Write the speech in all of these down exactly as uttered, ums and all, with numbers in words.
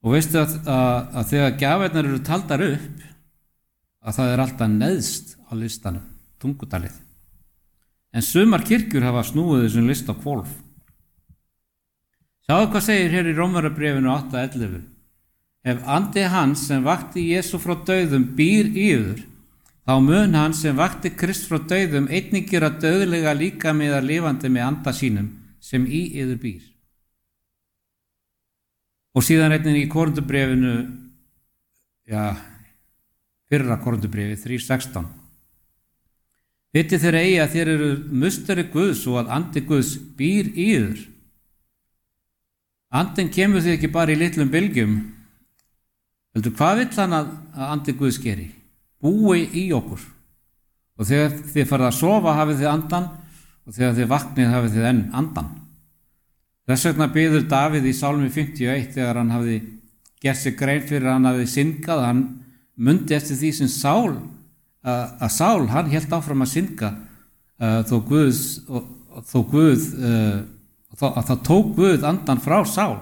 Og veistu að, að, að þegar gjafirnar eru taldar upp, að það er alltaf neðst á listanum, tungudalið. En sumar kirkjur hafa snúið þessum list á hvolf. Sjáðu hvað segir hér í Rómarbréfinu átta ellefu. Ef andi hans sem vakti Jesú frá dauðum býr í yður, þá mun hann sem vakti Krist frá dauðum einnig gera dauðlega líka með að lifandi með anda sínum sem í yður býr. Og síðan einnig í Korinthubréfinu, já, fyrra Korinthubréfi þrjú sextán. Vitið þeir eigi að þér eru musteri Guðs og að andi Guðs býr í yður. Andinn kemur því ekki bara í litlum bylgjum. Heldur, hvað vill hann að, að andi Guðs geri? Búi í okkur. Og þegar þið farið að sofa hafið þið andan og þegar þið vaknið hafið þið enn andan. Þess vegna biður Davíð í Sálmi fimmtíu og eitt þegar hann hafði gert sig grein fyrir að hann hafði syndgað, hann mundi eftir því sem Sál, að, að Sál, hann hélt áfram að syndga uh, þó Guðs, og, og þó Guð, uh, þó, að það tók Guð andan frá Sál.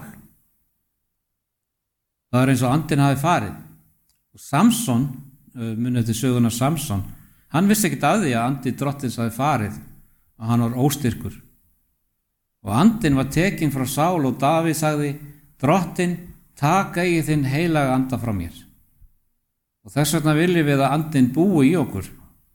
Það er eins og andinn hafi farið. Og Samson, uh, munið eftir söguna Samson, hann vissi ekkert af því að andi drottins hafi farið og hann var óstyrkur. Og andinn var tekinn frá Sál og Davíð sagði, drottinn, taka eigi þinn heilaga anda frá mér. Og þess vegna viljum við að andinn búi í okkur.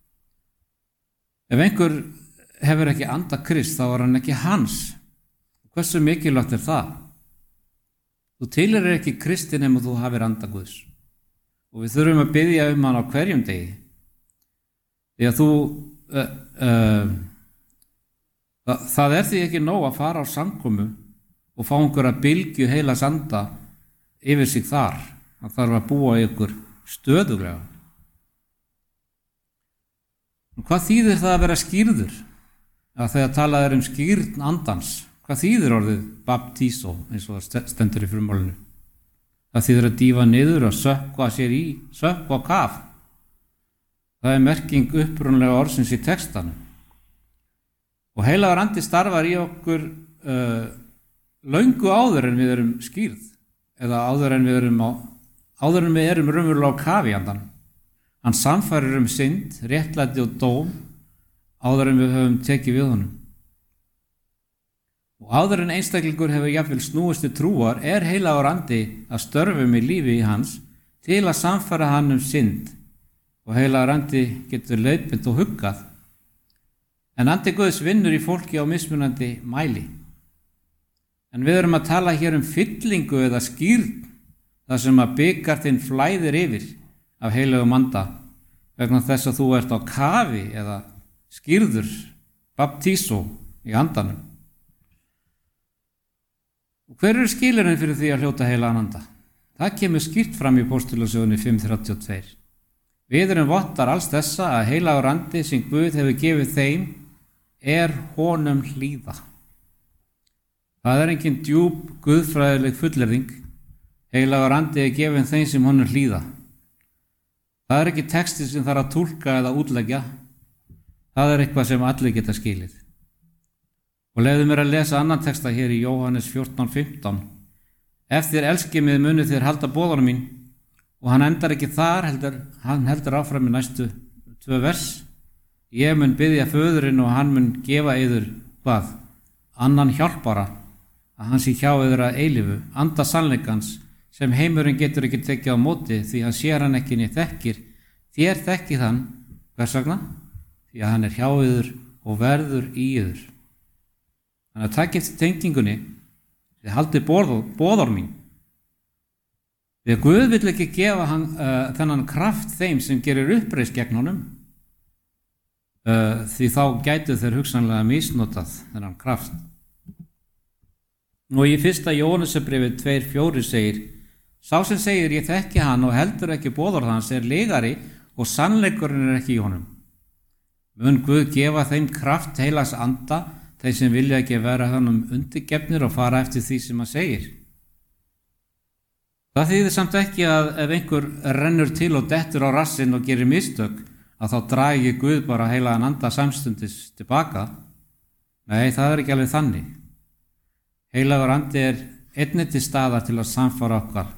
Ef einhver hefur ekki anda Krist, þá er hann ekki hans. Hversu mikilvægt er það? Þú tilheyrir ekki Kristi nema þú hafir anda Guðs. Og við þurfum að biðja um hann á hverjum degi. Því að þú, uh, uh, það, það er því ekki nóg að fara á samkomu og fá einhverja bylgju heilags anda yfir sig þar. Það þarf að búa í ykkur stöðuglega. Og hvað þýðir það að vera skýrður? Að þegar talað er um skýrn andans, hvað þýðir orðið baptísó eins og það stendur í frumálinu? Það þýðir að dýfa niður og sökkva sér í, sökkva á kaf. Það er merking upprunlega orðsins í textanum. Og heilagur andi starfar í okkur uh, löngu áður en við erum skýrð, eða áður en við erum á Áður en við erum raunverulega á kafi andan. Hann sannfærir um synd, réttlæti og dóm áður en við höfum tekið við honum. Og áður en einstaklingur hefur jafnvel snúist til trúar er heilagur andi að störfum í lífi í hans til að sannfæra hann um synd og heilagur andi getur leiðbeint og huggað. En andi Guðs vinnur í fólki á mismunandi mæli. En við erum að tala hér um fyllingu eða skýrn, það sem að bikar þinn flæðir yfir af heilagum anda vegna þess að þú ert á kafi eða skýrður, baptísó í andanum. Og hver eru skilyrðin fyrir því að hljóta heilagan anda? Það kemur skýrt fram í Póstulasögunni fimm þrjátíu og tvö. Við erum vottar alls þessa að heilagur andi sem Guð hefur gefið þeim er honum hlýða. Það er engin djúp guðfræðileg fullyrðing. Heilagur andi er gefinn þeim sem honum hlýða. Það er ekki texti sem þarf að túlka eða útleggja. Það er eitthvað sem allir geta skilið. Og leyfðu mér að lesa annan texta hér í Jóhannes fjórtán fimmtán. Ef þér elskið mig munuð þér halda boðorða mín. Og hann endar ekki þar, heldur, hann heldur áfram í næstu tvö vers. Ég mun biðja föðurinn og hann mun gefa yður hvað? Annan hjálpara, að hann sé hjá yður að eilífu, anda sannleikans, sem heimurinn getur ekki tekið á móti því hann sér hann ekki niður þekkir. Þér þekkið hann, hvers vegna? Því að hann er hjá yður og verður í yður. Þannig að takk eftir tengingunni, þið haldið boðorð mín. Því að Guð vill ekki gefa hann, uh, þennan kraft þeim sem gerir uppreist gegn honum, uh, því þá gætu þeir hugsanlega misnotað þennan kraft. Og í fyrsta Jóhannesarbréfi tvö fjögur segir, sá sem segir ég þekki hann og heldur ekki boðorð hans er legari og sannleikurinn er ekki í honum. Mun Guð gefa þeim kraft heilags anda, þeir sem vilja ekki vera honum undirgefnir og fara eftir því sem hann segir. Það þýðir samt ekki að ef einhver rennur til og dettur á rassinn og gerir mistök, að þá dragi Guð bara heilagan anda samstundis tilbaka. Nei, það er ekki alveg þannig. Heilagur andi er einnig til staðar til að samfara okkar